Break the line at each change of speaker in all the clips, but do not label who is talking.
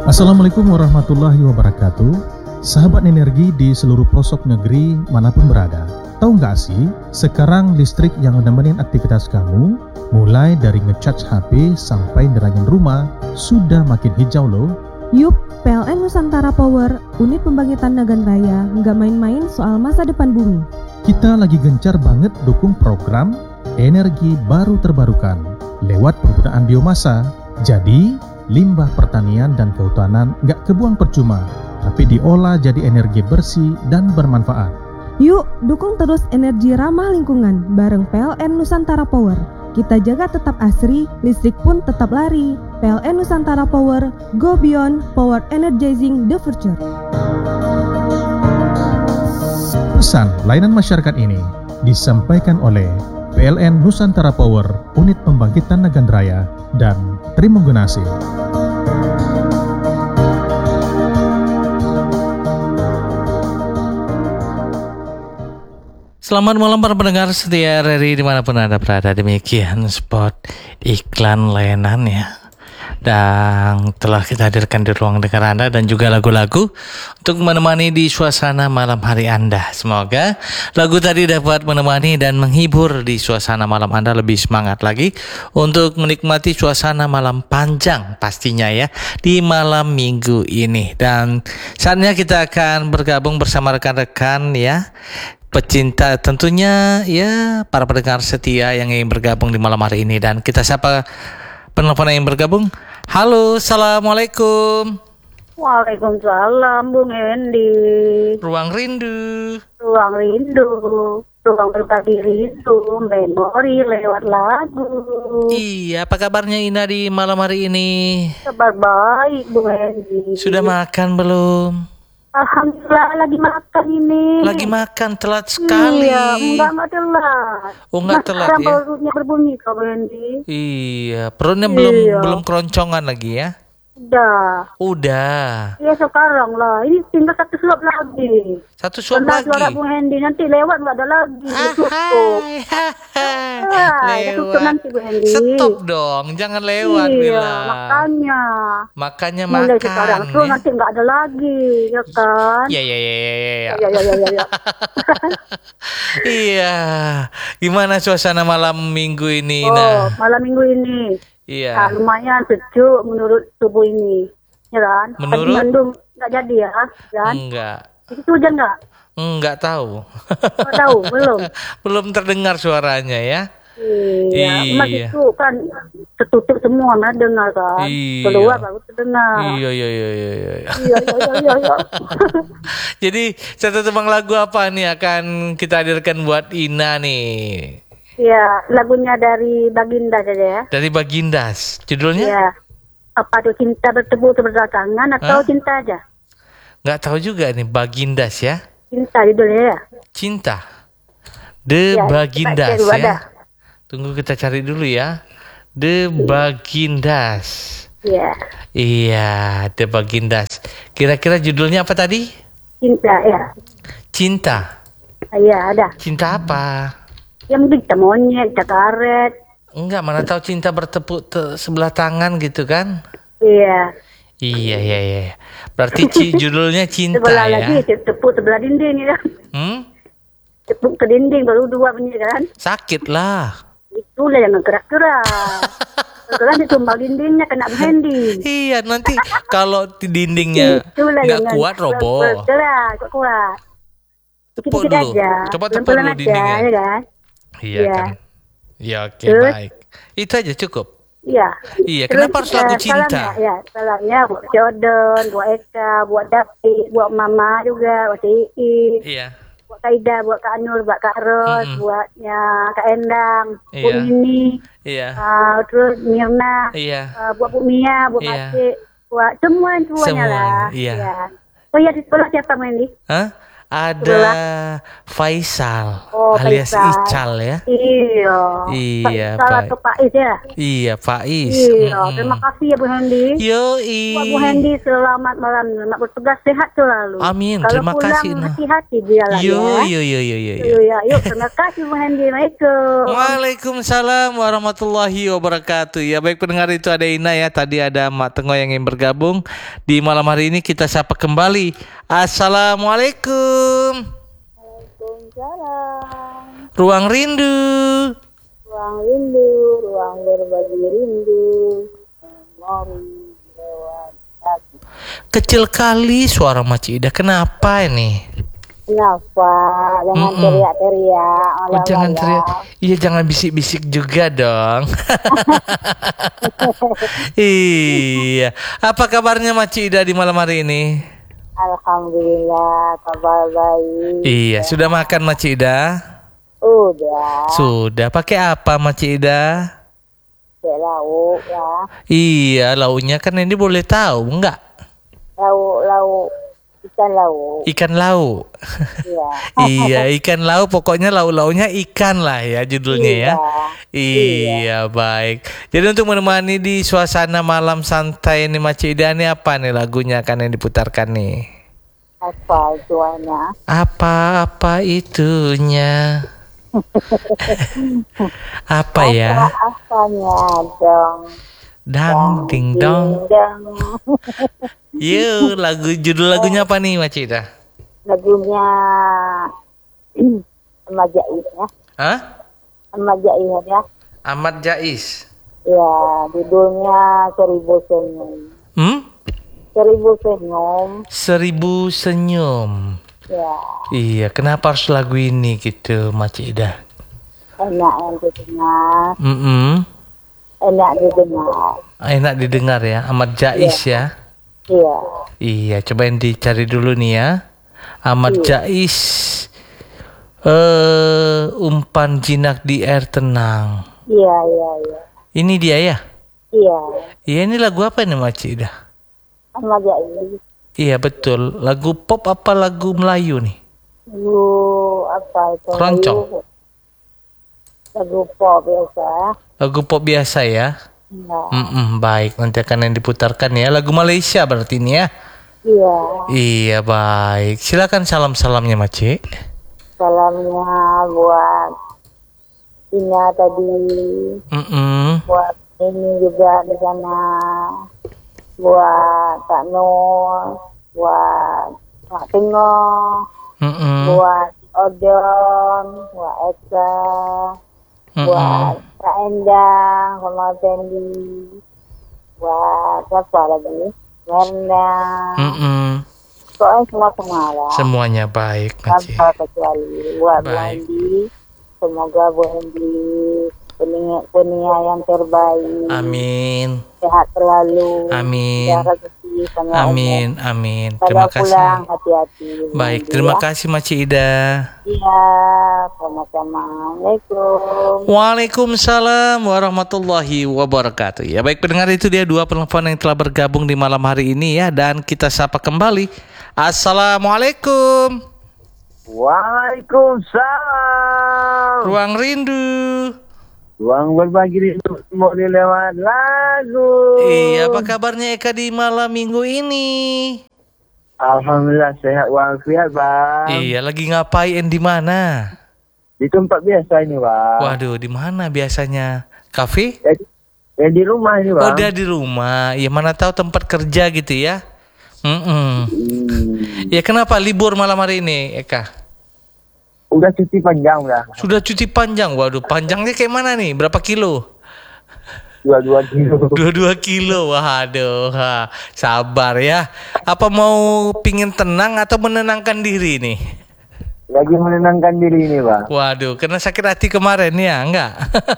Assalamualaikum warahmatullahi wabarakatuh. Sahabat energi di seluruh pelosok negeri manapun berada. Tahu nggak sih, sekarang listrik yang menemenin aktivitas kamu, mulai dari ngecharge HP sampai nerangin rumah, sudah makin hijau loh.
Yup, PLN Nusantara Power, unit pembangkitan Nagan Raya, nggak main-main soal masa depan bumi.
Kita lagi gencar banget dukung program energi baru terbarukan lewat penggunaan biomasa. Jadi, limbah pertanian dan kehutanan nggak kebuang percuma, tapi diolah jadi energi bersih dan bermanfaat.
Yuk, dukung terus energi ramah lingkungan bareng PLN Nusantara Power. Kita jaga tetap asri, listrik pun tetap lari. PLN Nusantara Power, go beyond, power energizing the future.
Pesan layanan masyarakat ini disampaikan oleh PLN Nusantara Power, unit pembangkitan Nagan Raya, dan Trimenggunasi.
Selamat malam para pendengar setia RRI dimanapun Anda berada. Demikian spot iklan layanan ya, dan telah kita hadirkan di ruang dengar Anda dan juga lagu-lagu untuk menemani di suasana malam hari Anda. Semoga lagu tadi dapat menemani dan menghibur di suasana malam Anda lebih semangat lagi untuk menikmati suasana malam panjang pastinya ya di malam minggu ini. Dan saatnya kita akan bergabung bersama rekan-rekan ya, pecinta tentunya ya, para pendengar setia yang ingin bergabung di malam hari ini. Dan kita sapa penelpon yang bergabung. Halo, assalamualaikum.
Waalaikumsalam, Bung Hendy.
Ruang rindu.
Ruang rindu, ruang berbagi rindu, memori lewat lagu.
Iya, apa kabarnya Ina di malam hari ini?
Kabar baik, Bung Hendy.
Sudah makan belum?
Alhamdulillah, lagi makan ini.
Lagi makan, telat sekali.
Iya, enggak telat.
Oh, enggak telat ya?
Perutnya berbunyi, Kak Hendy.
Iya, perutnya belum keroncongan lagi ya? Udah.
Iya, sekarang lah. Ini tinggal satu suap lagi.
Satu suap lagi?
Suara Bung Hendy nanti lewat nggak ada lagi. Tutup nanti Bung Hendy.
Stop dong, jangan lewat bilang. Makanya
mulai
makan.
Sekarang
ya?
nanti nggak ada lagi, ya kan?
Iya.
Ya.
Iya. Gimana suasana malam minggu ini, Nah?
Malam minggu ini.
Iya.
Lumayan sejuk menurut tubuh ini, ya kan?
Menurut?
Mendung nggak jadi ya, kan?
Enggak.
Itu hujan nggak?
Enggak tahu.
Nggak tahu, belum.
Belum terdengar suaranya ya.
Iya. Mas itu kan tertutup semua, nah dengar kan?
Iya.
Keluar baru terdengar.
Iya.
Iya.
Jadi satu tebang lagu apa nih akan kita hadirkan buat Ina nih?
Iya, lagunya dari Baginda saja ya.
Dari Bagindas. Judulnya?
Iya. Apa tuh, cinta bertepuk sebelah tangan atau cinta aja?
Nggak tahu juga nih, Bagindas ya.
Cinta judulnya ya.
Cinta. The
Ya,
Bagindas
kita cari
ya. Tunggu kita cari dulu ya. The Bagindas.
Iya.
Iya, The Bagindas. Kira-kira judulnya apa tadi?
Cinta ya.
Cinta.
Iya, ada.
Cinta apa?
Yang bisa monyet, karet.
Enggak, mana tahu cinta bertepuk sebelah tangan gitu kan?
Iya.
Iya. Berarti judulnya cinta
sebelah
ya.
Lagi tepuk sebelah dinding ya. Tepuk ke dinding baru dua bunyi kan?
Sakit lah.
Itulah yang gerak-gerak. Kalau ditumbal dindingnya kena Hendy.
Iya, nanti kalau di dindingnya nggak kuat roboh.
Kuat.
Tepuk
Dikit-dikit
dulu.
aja.
Coba tepuk
Pelan-pelan
dulu
aja,
dindingnya.
ya kan?
Iya kan. Ya oke,
Terus?
baik. Itu aja cukup.
Iya.
Iya, kenapa harus lagu cinta?
Salamnya buat Jordan, buat Eka, buat Dapi, buat Mama juga, buat Iin,
Iya.
buat Kaida, buat Kak Nur, buat Kak Ros, buatnya Kak Endang,
Iya.
Bu Nini,
Iya.
terus Mirna,
Iya.
buat Bu Mia, buat
Iya.
Acik, buat semuanya
Semua,
lah.
iya.
Oh iya, di sekolah siapa Mendy?
Hah? Ada Faisal
Oh,
alias
Faisal.
Ical ya.
Iya.
Iya,
Salah
baik.
ke Pak Is ya.
Iya, Faiz.
Iya. Terima kasih ya Bu Hendy.
Yoi.
Buat Bu Hendy selamat malam, selamat bertugas sehat selalu.
Amin,
Kalau
terima
pulang
kasih, Nah.
hati-hati dia lah
Yo,
ya.
yo.
Iya, yuk terima kasih Bu Hendy. Assalamualaikum.
Waalaikumsalam warahmatullahi wabarakatuh. Ya baik pendengar, itu ada Ina ya. Tadi ada Mak Tengok yang ingin bergabung. Di malam hari ini kita sapa kembali. Assalamualaikum.
Waalaikumsalam.
Ruang rindu.
Ruang rindu, ruang berbagi rindu. Memori lewat hati.
Kecil kali suara Maci Ida. Kenapa ini?
Kenapa? Jangan teriak-teriak.
Oh, jangan teriak. Iya, jangan bisik-bisik juga dong. Iya. Apa kabarnya Maci Ida di malam hari ini?
Alhamdulillah, kabar baik.
Iya, sudah makan Maci Ida?
Udah.
Sudah. Pakai apa Maci Ida?
Kayak lauk ya.
Iya, lauknya kan ini boleh tahu enggak?
Lauk ikan lauk.
Ikan lauk.
Iya.
Iya, ikan lauk. Pokoknya lauk-lauknya ikan lah ya judulnya ya. Iya, baik. Jadi untuk menemani di suasana malam santai ini Maci Ida, ini apa nih lagunya akan yang diputarkan nih?
Apa tuanya?
Apa itunya? Apa ya?
Apanya dong?
Dang ding dong.
Dong.
Yuk, judul lagunya apa nih Maci Ida?
Lagunya Ahmad Jais ya.
Hah?
Ahmad Jais ya.
Ahmad Jais.
Ya, judulnya Seribu Senyum. 1000 senyum.
1000 senyum.
Ya,
Iya, kenapa harus lagu ini gitu, Maci Ida?
enak yang didengar.
Mm-mm.
Enak didengar.
Enak didengar ya, Ahmad Jais ya.
Iya.
Iya, cobain dicari dulu nih ya. Ahmad Jais. Umpan jinak di air tenang.
Iya.
Ini dia ya?
Iya.
Iya, ini lagu apa nih Maci Ida?
Ahmad Jais.
Iya betul, lagu pop apa lagu Melayu nih?
Lagu apa itu?
Keroncong.
Lagu pop biasa.
Lagu pop biasa ya?
Iya.
Baik, nanti akan yang diputarkan ya. Lagu Malaysia berarti ini ya?
Iya.
Iya, baik. Silakan salam-salamnya Maci.
Salamnya buat Ina tadi. Buat ini juga di sana. Buat Kak Nur. Buat Mak Tengok. Buat Odon. Buat Eka. Buat Kak Endang. Sama Fendi. Buat siapa lagi? Merna. Pokoknya semua lah.
Semuanya baik Maci.
Tanpa kecuali buat Bu
Baik.
Hendi. Semoga Bu Hendi penyiar yang terbaik.
Amin.
Sehat selalu.
Amin.
Dan rezeki panjang
Amin.
umur.
Amin.
Kalau
Terima
pulang
kasih.
hati-hati. Bu
Baik,
Hendi,
terima
ya.
kasih Maci Ida.
Iya, sama-sama. Assalamualaikum.
Waalaikumsalam warahmatullahi wabarakatuh. Ya baik pendengar, itu dia dua penelpon yang telah bergabung di malam hari ini ya. Dan kita sapa kembali. Assalamualaikum.
Waalaikumsalam.
Ruang rindu.
Ruang berbagi rindu mau lewat lagu.
Iya, apa kabarnya Eka di malam minggu ini?
Alhamdulillah sehat walafiat bang.
Iya, lagi ngapain di mana?
Di tempat biasa ini bang.
Waduh, di mana biasanya? Kafe?
Di rumah ini bang.
Oh, dia di rumah. Ya mana tahu tempat kerja gitu ya. Ya kenapa libur malam hari ini, Eka?
Udah cuti panjang udah.
Sudah cuti panjang. Waduh, panjangnya kayak mana nih? Berapa kilo?
22 kilo.
22 kilo. Waduh, sabar ya. Apa mau pingin tenang atau menenangkan diri nih?
Lagi menenangkan diri ini bang.
Waduh, kena sakit hati kemarin ya, enggak?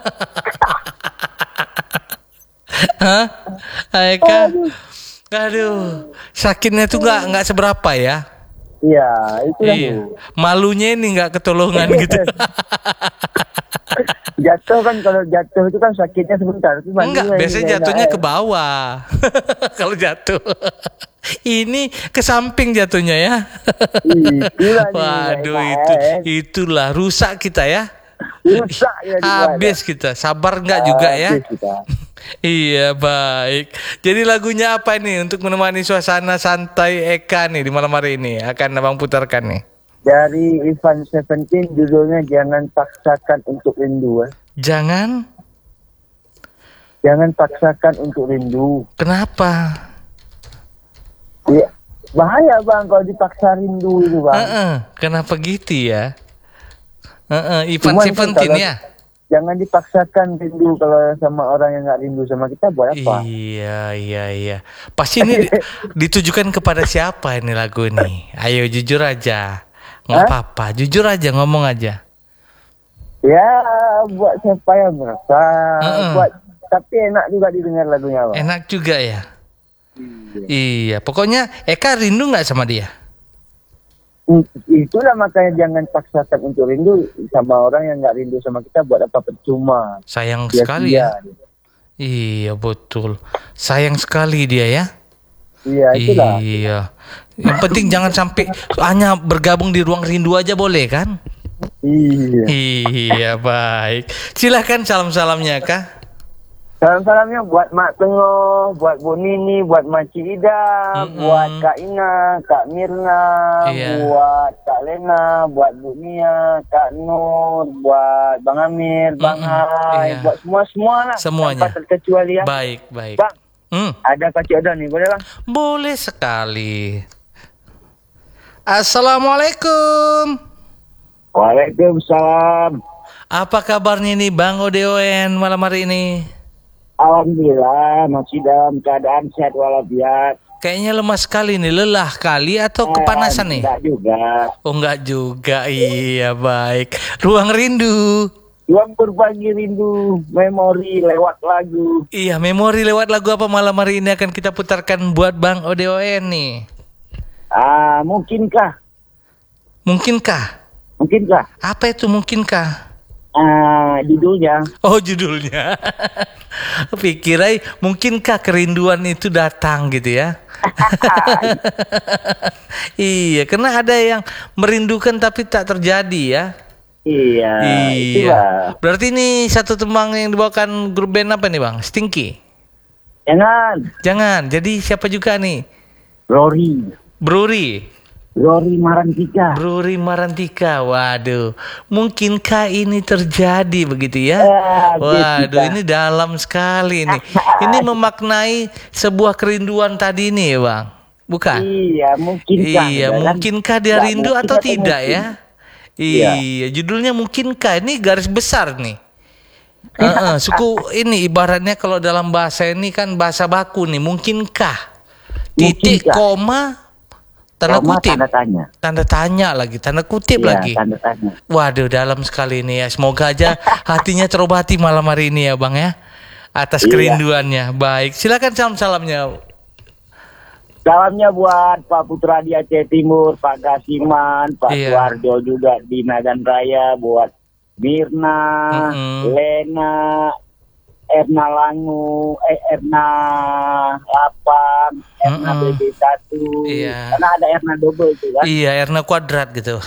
Hah? Eka? Aduh, sakitnya tuh enggak seberapa ya?
Iya, itu
Iya. Malunya ini enggak ketolongan gitu.
Jatuh kan, kalau jatuh itu kan sakitnya sebentar. Itu
Enggak, biasanya jatuhnya ke bawah. Kalau jatuh. Ini ke samping jatuhnya ya.
Itulah nih,
Waduh,
Eka,
itulah rusak kita ya.
rusak ya di luar.
Habis kita, sabar nggak juga ya?
Habis kita.
Iya, baik. Jadi lagunya apa nih untuk menemani suasana santai Eka nih di malam hari ini? Akan Abang putarkan nih.
Dari Ivan Seventeen judulnya Jangan Paksakan Untuk Rindu.
Jangan.
Jangan paksakan untuk rindu.
Kenapa?
Ya, bahaya bang kalau dipaksa rindu itu bang.
Kenapa gitu ya? Ivan
Cuman
Seventeen
kalau-
ya?
Jangan dipaksakan rindu kalau sama orang yang nggak rindu sama kita buat apa?
Iya. Pasti ini ditujukan kepada siapa ini lagu ini? Ayo jujur aja. Nggak apa-apa, jujur aja, ngomong aja.
Ya buat siapa yang merasa. Tapi enak juga didengar lagunya bang.
Enak juga ya? Iya, pokoknya Eka rindu nggak sama dia?
Itulah makanya jangan paksakan untuk rindu sama orang yang nggak rindu sama kita buat apa, percuma.
Sayang
Sia-sia.
sekali ya. Iya betul. Sayang sekali dia ya.
Iya itulah.
Iya. Yang penting jangan sampai hanya bergabung di ruang rindu aja boleh kan?
Iya.
Iya baik. Silahkan salam-salamnya Kak.
Salam-salamnya buat Mak Tengah, buat Bu Nini, buat Mak Ida, buat Kak Ina, Kak Mirna,
Iya.
buat Kak Lena, buat Bu Nia, Kak Nur, buat Bang Amir, Bang Hai,
Iya.
buat semua lah.
Semuanya.
Tanpa terkecuali ya.
Baik.
Bang, ada Kak Ciodo nih, boleh bang?
Boleh sekali. Assalamualaikum.
Waalaikumsalam.
Apa kabarnya nih Bang ODON malam hari ini?
Alhamdulillah masih dalam keadaan sehat walafiat.
Kayaknya lemas sekali nih, lelah kali atau kepanasan nih?
Enggak juga.
Oh enggak juga, iya baik. Ruang rindu.
Ruang berbagi rindu, memori lewat lagu.
Iya, memori lewat lagu apa malam hari ini akan kita putarkan buat Bang ODON nih?
Mungkinkah?
Mungkinkah? Apa itu mungkinkah?
Judulnya.
Oh judulnya. Pikirai mungkinkah kerinduan itu datang gitu ya? Iya, karena ada yang merindukan tapi tak terjadi ya.
Iya. Itulah.
Berarti ini satu tembang yang dibawakan grup band apa nih Bang? Stinky? Jangan. Jadi siapa juga nih? Rory Marantika. Waduh. Mungkinkah ini terjadi begitu ya? Waduh, ini dalam sekali nih. Ini memaknai sebuah kerinduan tadi nih, Bang. Bukan?
Iya, mungkinkah.
Iya, mungkinkah dia rindu atau tidak ya? Iya, judulnya mungkinkah. Ini garis besar nih. Suku ini ibaratnya kalau dalam bahasa ini kan bahasa baku nih, mungkinkah. Titik, koma, tanda kutip. Tanda tanya lagi, tanda kutip lagi.
Tanda tanya.
Waduh, dalam sekali ini ya. Semoga aja hatinya terobati malam hari ini ya, Bang ya. Atas kerinduannya. Baik, silakan salamnya.
Salamnya buat Pak Putra di Aceh Timur, Pak Kasiman, Pak Suharjo juga di Medan Raya, buat Mirna, Lena, Erna Langu, Erna Lapang, Erna BB1, karena ada Erna double itu kan.
Iya, Erna kuadrat gitu.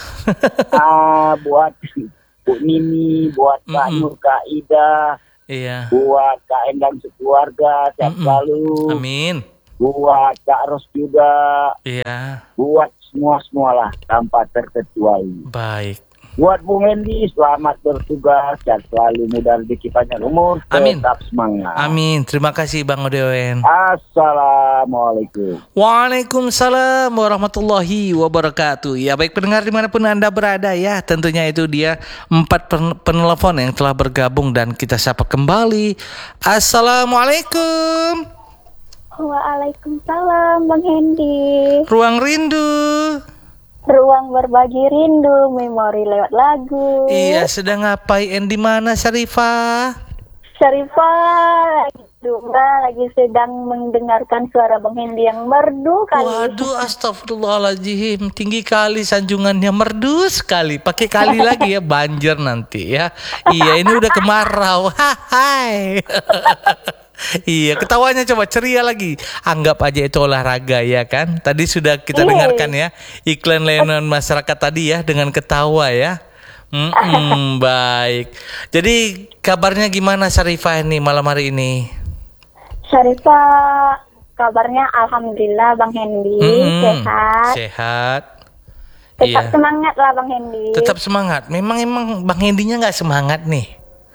Buat Bu Nini, buat Kak Nur, Kak Ida, buat Kak Endang sekeluarga, sehat selalu.
Amin.
Buat Kak Ros juga. Buat semua lah tanpa terkecuali.
Baik.
Buat Bung Hendy, selamat bertugas dan selalu mudah rezeki panjang umur. Tetap semangat.
Amin. Terima kasih Bang Odewen.
Assalamualaikum.
Waalaikumsalam warahmatullahi wabarakatuh. Ya baik pendengar dimanapun Anda berada ya. Tentunya itu dia 4 penelpon yang telah bergabung dan kita sapa kembali. Assalamualaikum.
Waalaikumsalam Bang Hendy.
Ruang rindu.
Ruang berbagi rindu, memori lewat lagu.
Iya, sedang ngapain di mana Syarifah?
Syarifah lagi sedang mendengarkan suara Bang Hendy yang merdu kali.
Waduh, astagfirullahaladzim, tinggi kali sanjungannya, merdu sekali. Pakai kali lagi ya, banjir nanti ya. Iya, ini udah kemarau. Hai. Iya, ketawanya coba ceria lagi. Anggap aja itu olahraga ya kan. Tadi sudah kita dengarkan ya iklan layanan masyarakat tadi ya dengan ketawa ya. Baik. Jadi kabarnya gimana Syarifah ini malam hari ini?
Syarifah kabarnya alhamdulillah Bang Hendy sehat.
Sehat.
Tetap semangat lah Bang Hendy.
Tetap semangat. Memang Bang Hendy-nya nggak semangat nih.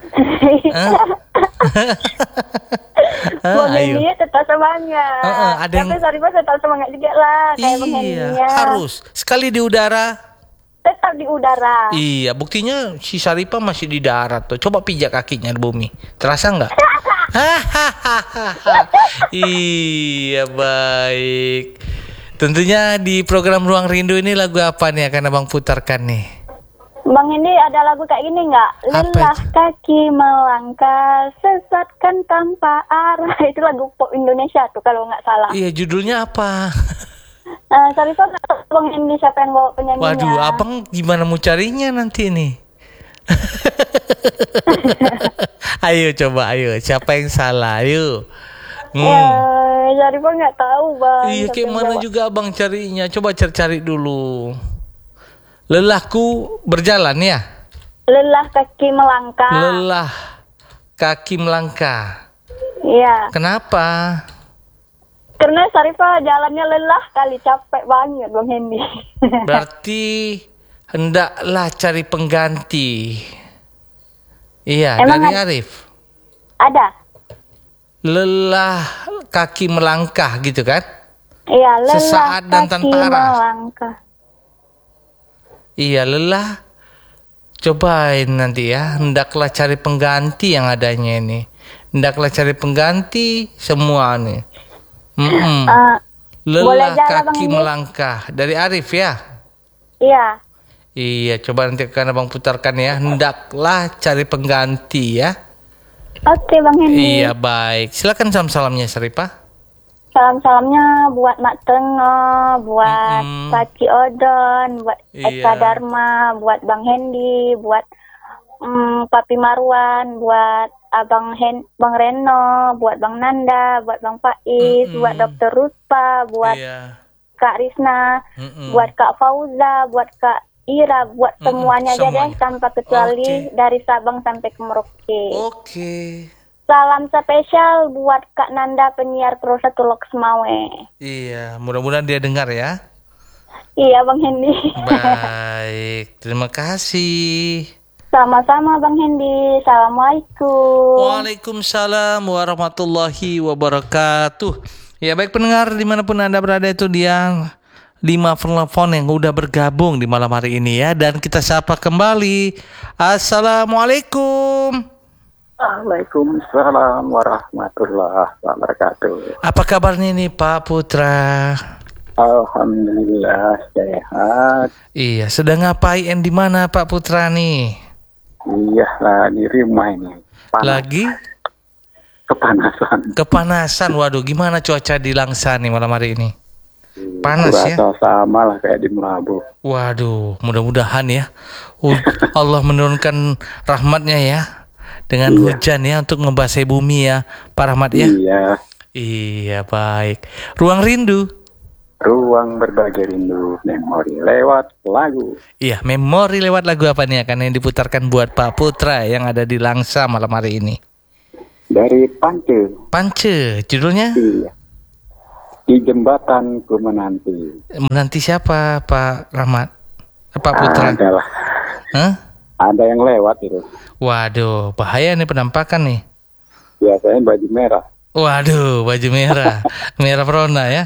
Bang Hendy tetap semangat. Tapi Syarifah tetap semangat juga lah kayak Bang Hendy-nya.
Harus. Sekali di udara.
Tetap di udara.
Iya, buktinya si Syarifah masih di darat tuh. Coba pijak kakinya di bumi. Terasa nggak? Iya, baik. Tentunya di program Ruang Rindu ini lagu apa nih akan Abang putarkan nih?
Bang Hendy ada lagu kayak gini nggak? Lelah kaki melangkah, sesatkan tanpa arah. Itu lagu pop Indonesia tuh kalau nggak salah.
Iya, judulnya apa?
Syarifah nggak tahu Bang Hendy siapa yang bawa penyanyinya.
Waduh, abang gimana mau carinya nanti nih? Ayo coba, ayo. Siapa yang salah? Ayo.
Syarifah nggak tahu Bang.
Iya, kayak mana juga abang carinya. Coba cari dulu. Lelahku berjalan ya?
Lelah kaki melangkah.
Lelah kaki melangkah.
Iya.
Kenapa?
Karena Syarifah jalannya lelah kali, capek banget Bang Hendy.
Berarti hendaklah cari pengganti. Iya,
emang
dari Arif.
Ada.
Lelah kaki melangkah gitu kan?
Iya, lelah
sesaat dan tanpa arah.
Melangkah.
Iya, lelah. Cobain nanti ya. Hendaklah cari pengganti yang adanya ini. Hendaklah cari pengganti semua nih. Lelah kaki melangkah. Dari Arif ya?
Iya.
Iya, coba nanti akan abang putarkan ya. Hendaklah cari pengganti ya.
Oke Bang Hendy.
Iya, baik. Silakan salam-salamnya Syarifah.
Salam-salamnya buat Mak Tengah, buat Paci Odon, buat Eka Dharma, buat Bang Hendy, buat Papi Marwan, buat Bang Reno, buat Bang Nanda, buat Bang Faiz, buat Dr. Ruspa, buat Kak Risna, buat Kak Fauza, buat Kak Ira, buat semuanya aja deh tanpa kecuali dari Sabang sampai ke Merauke.
Oke.
Salam spesial buat Kak Nanda penyiar Pro 1 Loks Mawe.
Iya, mudah-mudahan dia dengar ya.
Iya Bang Hendy.
Baik, terima kasih.
Sama-sama Bang Hendy. Assalamualaikum.
Waalaikumsalam warahmatullahi wabarakatuh. Ya baik pendengar dimanapun Anda berada, itu dia 5 penelpon yang udah bergabung di malam hari ini ya. Dan kita sapa kembali. Assalamualaikum.
Waalaikumsalam warahmatullahi wabarakatuh.
Apa kabarnya nih Pak Putra?
Alhamdulillah sehat.
Iya, sedang ngapain di mana Pak Putra nih?
Iya, di rumah ini. Panas.
Lagi? Kepanasan. Waduh, gimana cuaca di Langsa nih malam hari ini? Panas ya?
Sama lah kayak di Melabu.
Waduh, mudah-mudahan ya Allah menurunkan rahmatnya ya, dengan hujan ya untuk membasahi bumi ya Pak Rahmat ya. Iya baik. Ruang Rindu.
Ruang berbagi rindu, memori lewat lagu.
Iya, memori lewat lagu apa nih akan yang diputarkan buat Pak Putra yang ada di Langsa malam hari ini?
Dari Pance.
Pance, judulnya?
Iya. Di jembatan ku menanti.
Menanti siapa Pak Rahmat? Pak Putra?
Adalah. Ada yang lewat itu.
Waduh, bahaya nih penampakan nih.
Biasanya baju merah.
Waduh, baju merah. Merah Perona ya.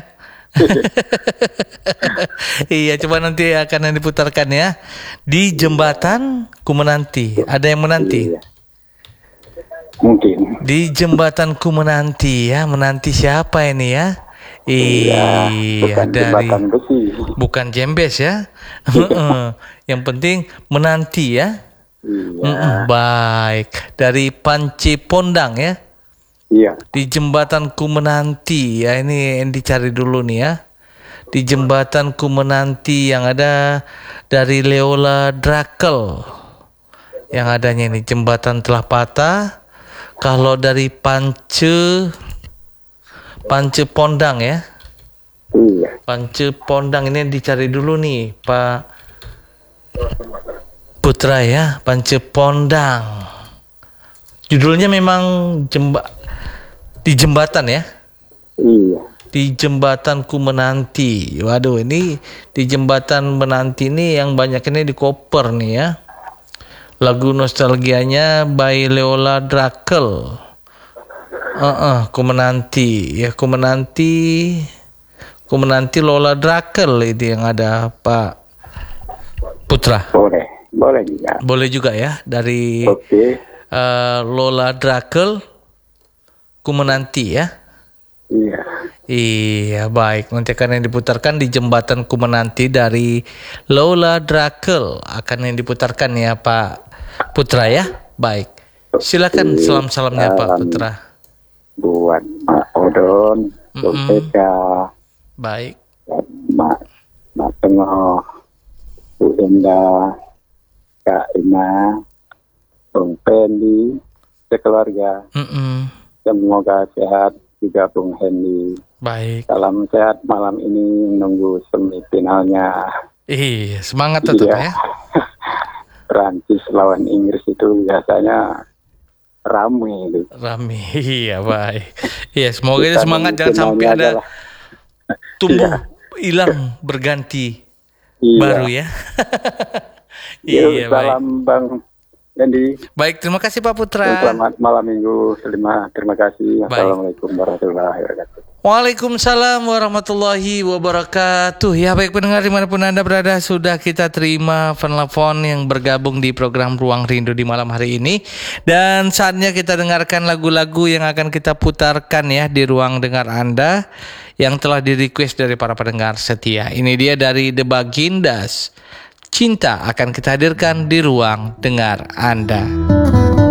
Iya, coba nanti akan yang diputarkan ya. Di jembatan ku menanti. Ada yang menanti?
Iya. Mungkin.
Di jembatan ku menanti ya. Menanti siapa ini ya? Iya,
bukan
dari
jembatan besi.
Bukan jembes ya. Yang penting menanti ya.
Iya.
Baik, dari Panci Pondang ya.
Iya.
Di jembatan ku menanti ya, ini yang dicari dulu nih ya. Di jembatan ku menanti yang ada dari Leola Drakel. Yang adanya ini jembatan telah patah, Kalau dari Pance Pondang ya.
Iya.
Pance Pondang ini dicari dulu nih Pak Putra ya, Pance Pondang. Judulnya memang di jembatan ya.
Iya.
Di jembatanku menanti. Waduh, ini di jembatan menanti ini yang banyak ini di koper nih ya. Lagu nostalgianya by Leola Drakel. Ku menanti ya, ku menanti Lola Drakel itu yang ada Pak Putra.
Boleh juga.
Boleh juga ya dari Lola Drakel, ku menanti ya.
Iya.
Iya baik, nanti akan yang diputarkan di jembatan ku menanti dari Lola Drakel akan yang diputarkan ya Pak Putra ya. Baik, silakan salamnya Pak Putra.
Buat Mak Odon, Bung Eka,
baik,
Mak Tengah, Bu Enda, Kak Ina, Bung Pendi, sekeluarga. Semoga sehat juga Bung Hendy.
Baik.
Salam sehat malam ini menunggu semifinalnya.
Semangat tetap ya.
Prancis lawan Inggris itu biasanya ramai itu.
Iya baik. Iya semoga ini semangat jangan sampai ada tumbuh hilang berganti baru ya. Iya
salam
baik.
Bang Hendy.
Baik, terima kasih Pak Putra.
Selamat malam minggu. Terima kasih. Assalamualaikum warahmatullahi wabarakatuh.
Waalaikumsalam warahmatullahi wabarakatuh. Ya baik pendengar dimanapun Anda berada, sudah kita terima penelpon yang bergabung di program Ruang Rindu di malam hari ini. Dan saatnya kita dengarkan lagu-lagu yang akan kita putarkan ya di ruang dengar Anda yang telah di-request dari para pendengar setia. Ini dia dari The Bagindas. Cinta akan kita hadirkan di ruang dengar Anda.